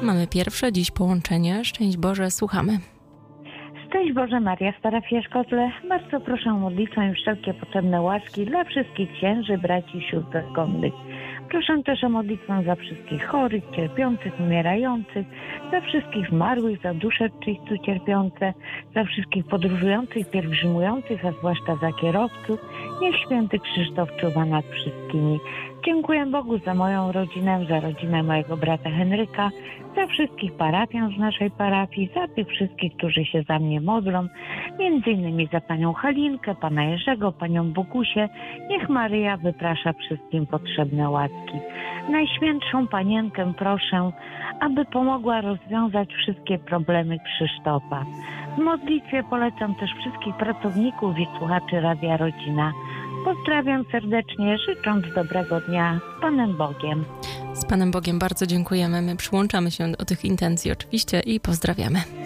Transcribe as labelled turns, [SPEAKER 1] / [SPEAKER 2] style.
[SPEAKER 1] Mamy pierwsze dziś połączenie. Szczęść Boże, słuchamy.
[SPEAKER 2] Szczęść Boże Maria z parafii Szkotle. Bardzo proszę o modlitwę i wszelkie potrzebne łaski dla wszystkich księży, braci i sióstr zakonnych. Proszę też o modlitwę za wszystkich chorych, cierpiących, umierających, za wszystkich zmarłych, za dusze czyśćcu cierpiące, za wszystkich podróżujących, pielgrzymujących, a zwłaszcza za kierowców. Niech święty Krzysztof czuwa nad wszystkimi. Dziękuję Bogu za moją rodzinę, za rodzinę mojego brata Henryka, za wszystkich parafian z naszej parafii, za tych wszystkich, którzy się za mnie modlą, między innymi za panią Halinkę, pana Jerzego, panią Bogusię. Niech Maryja wyprasza wszystkim potrzebne łaski. Najświętszą Panienkę proszę, aby pomogła rozwiązać wszystkie problemy Krzysztofa. W modlitwie polecam też wszystkich pracowników i słuchaczy Radia Rodzina. Pozdrawiam serdecznie, życząc dobrego dnia z Panem Bogiem.
[SPEAKER 1] Z Panem Bogiem bardzo dziękujemy. My przyłączamy się do tych intencji oczywiście i pozdrawiamy.